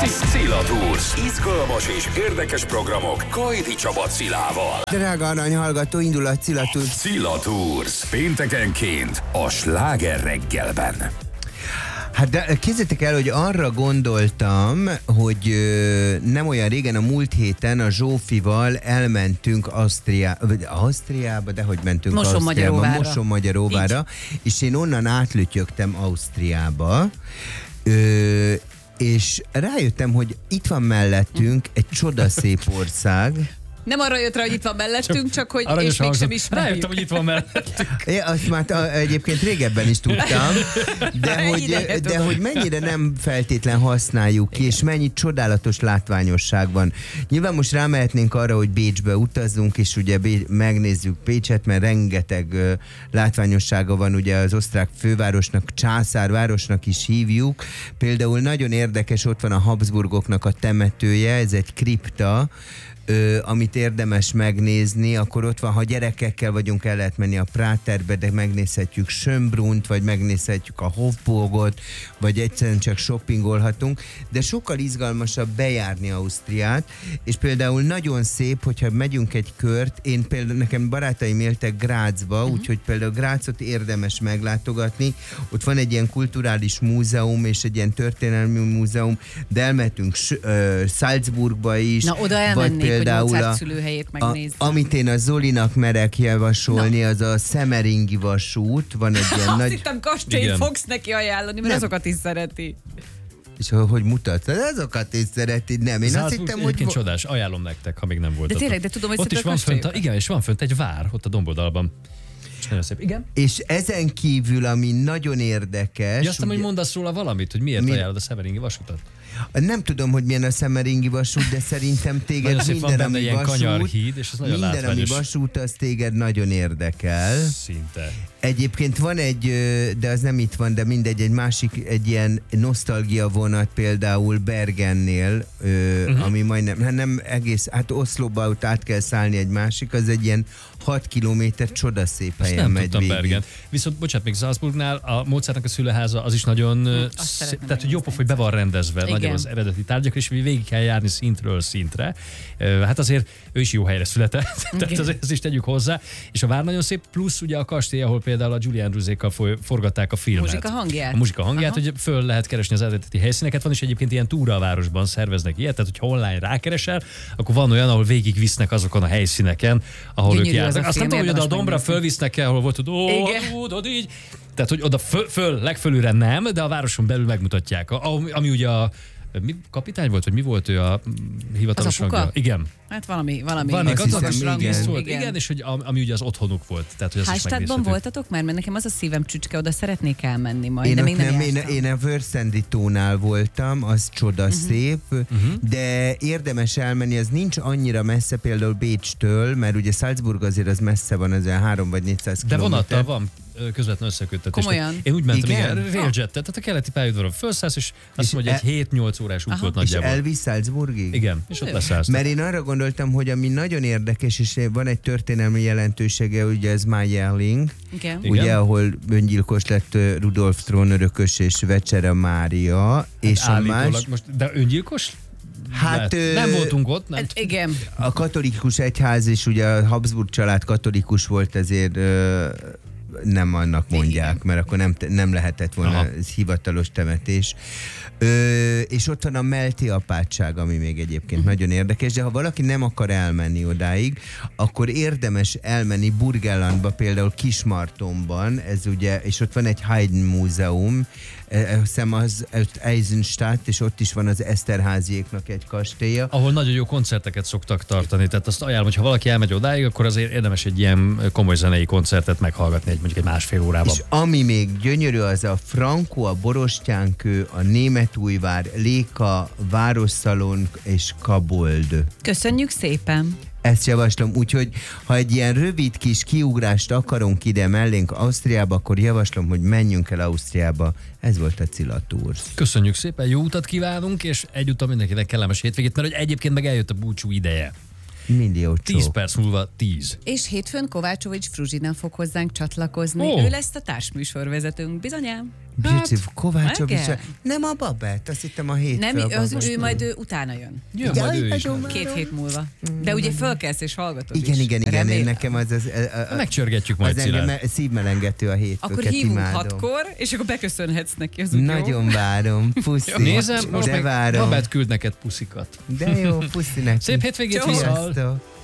Szila Tours. Izgalmas és érdekes programok Kajdi Csaba Szilával. Drága arany hallgató, indul a Szila Tours. Szila Tours. Péntekenként a Sláger reggelben. Hát de képzeljétek el, hogy arra gondoltam, hogy nem olyan régen, a múlt héten a Zsófival elmentünk Ausztriába, de hogy mentünk Mosonmagyaróvára, és én onnan átlütyögtem Ausztriába, és rájöttem, hogy itt van mellettünk egy csodaszép ország. Nem arra jött rá, hogy itt van mellettünk, csak hogy és mégsem ismerjük. Rájöttem, hogy itt van mellettünk. Azt már egyébként régebben is tudtam, de hogy mennyire nem feltétlen használjuk ki, és mennyi csodálatos látványosság van. Nyilván most rámehetnénk arra, hogy Bécsbe utazzunk, és ugye megnézzük Pécset, mert rengeteg látványossága van, ugye az osztrák fővárosnak, császárvárosnak is hívjuk. Például nagyon érdekes, ott van a Habsburgoknak a temetője, ez egy kripta, amit érdemes megnézni, akkor ott van, ha gyerekekkel vagyunk, el lehet menni a Práterbe, de megnézhetjük Schönbrunnt, vagy megnézhetjük a Hofburgot, vagy egyszerűen csak shoppingolhatunk, de sokkal izgalmasabb bejárni Ausztriát, és például nagyon szép, hogyha megyünk egy kört, én például nekem barátaim éltek Grazba, úgyhogy például Grazot érdemes meglátogatni, ott van egy ilyen kulturális múzeum, és egy ilyen történelmi múzeum, de elmentünk Salzburgba is. Na, oda elmennék, például hogy Mozart szülőhelyét megnézni. Amit én a Zolinak merek javasolni, az a Szemeringi vasút. Van egy ilyen Azt nagy... hittem, kastélyt fogsz neki ajánlani, mert azokat is szereti. És hogy mutatsz? Azokat is szereti, nem. Én azt hittem, hogy... csodás, ajánlom nektek, ha még nem voltatok. De tényleg, de tudom, hogy ott is van fönt, igen, és van fönt egy vár, ott a domboldalban. És nagyon szép. Igen? És ezen kívül, ami nagyon érdekes... Ja, aztán, hogy mondasz róla valamit, hogy miért ajánlod a Szemeringi vasutat? Nem tudom, hogy milyen a Szemeringi vasút, de szerintem téged minden, ami vasút, és az nagyon minden, látványos. ami vasút, az téged nagyon érdekel. Szinte. Egyébként van egy, de az nem itt van, de mindegy, egy másik, egy ilyen nosztalgia vonat például Bergennél, ami majdnem, nem egész, hát Oszlóba ott át kell szállni egy másik, az egy ilyen 6 kilométer csodaszép helyen megy végig. Bergen. Viszont, bocsánat, még Salzburgnál a Mozartnak a szülőháza az is nagyon, tehát hogy jobb, hogy be van rendezve, nagyon az eredeti tárgyak, és végig kell járni szintről szintre. Hát azért ő is jó helyre született, tehát azért ezt is tegyük hozzá. És a vár nagyon szép, plusz ugye a kastély, ahol például a Julian Druzékkal forgatták a filmet. A muzsika hangját, hogy föl lehet keresni az eredeti helyszíneket. Van is egyébként ilyen túra a városban, szerveznek ilyet, tehát hogyha online rákeresel, akkor van olyan, ahol végig visznek azokon a helyszíneken, ahol ők járnak. Aztán tudom, hogy oda a dombra fölvisznek el, ahol volt, hogy így. Tehát, hogy oda legfölülre nem, de a városon belül megmutatják. Ami ugye a kapitány volt, vagy mi volt ő a hivatalos rangja? Igen. Hát valami gazdaságos rangész volt. Igen, és hogy ami ugye az otthonuk volt. Tehát, hogy Hallstattban voltatok már? Mert nekem az a szívem csücske, oda szeretnék elmenni majd, de még nem jártam. Én a Vörszendítónál voltam, az csodaszép, de érdemes elmenni, az nincs annyira messze például Bécstől, mert ugye Salzburg azért az messze van, az 3 vagy 400 km. De vonattal van közvetlen összeköttetés. Komolyan? Én úgy mentem, igen, railjet, tehát a keleti pályaudvaron felszállsz, és azt mondja, hogy egy 7-8 órás út volt nagyjából. És elvisz Salzburgig? Igen, és ott leszállsz. Mert én arra gondoltam, hogy ami nagyon érdekes, és van egy történelmi jelentősége, ugye ez Mayerling, ugye, ahol öngyilkos lett Rudolf trónörökös és Vecsere Mária, és a más... Most, de öngyilkos? Hát nem voltunk ott, nem? Igen. A katolikus egyház, és ugye a Habsburg család katolikus volt, ezért nem annak mondják, mert akkor nem lehetett volna hivatalos temetés. És ott van a Melti apátság, ami még egyébként nagyon érdekes, de ha valaki nem akar elmenni odáig, akkor érdemes elmenni Burgenlandba, például Kismartonban, ez ugye, és ott van egy Haydn múzeum, hiszem az Eisenstadt, és ott is van az Eszterháziéknak egy kastélya. Ahol nagyon jó koncerteket szoktak tartani, tehát azt ajánlom, hogy ha valaki elmegy odáig, akkor azért érdemes egy ilyen komoly zenei koncertet meghallgatni, mondjuk egy másfél órában. És ami még gyönyörű, az a Franco, a Borostyánkő, a Németújvár, Léka, Városszalon és Kabold. Köszönjük szépen! Ezt javaslom, úgyhogy ha egy ilyen rövid kis kiugrást akarunk ide mellénk Ausztriába, akkor javaslom, hogy menjünk el Ausztriába. Ez volt a Szila Tours. Köszönjük szépen, jó utat kívánunk, és egyúttal mindenkinek kellemes hétvégét, mert hogy egyébként meg eljött a búcsú ideje. Millió 10 csók. perc múlva 10. És hétfőn Kovácsovics Fruzsina fog hozzánk csatlakozni. Ő lesz a társműsorvezetőnk, bizonyám. Birci Kovácsovics. igen. Nem a Babett, azt hittem a hétfő. Nem, a az Babett. ő majd utána jön. Jön majd ő is. 2 hét múlva. De ugye fölkelsz és hallgatod Igen, is. igen, én Remélem. nekem az Megcsörgetjük majd az engem Szilárd. szívmelengető a hétfőket, Akkor hívunk imádom. 6-kor, és akkor beköszönhetsz neki, az úgy jó. Nagyon várom, puszi. Nézem, most de meg várom. Babett küld neked puszikat. De jó, puszi neki. Szép hétvégét, Csó. viszont! Sziasztok.